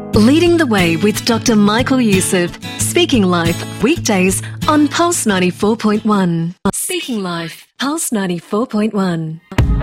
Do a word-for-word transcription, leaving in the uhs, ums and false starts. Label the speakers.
Speaker 1: Leading the Way with Doctor Michael Youssef. Speaking Life, weekdays on Pulse ninety-four point one. Speaking Life, Pulse ninety-four point one.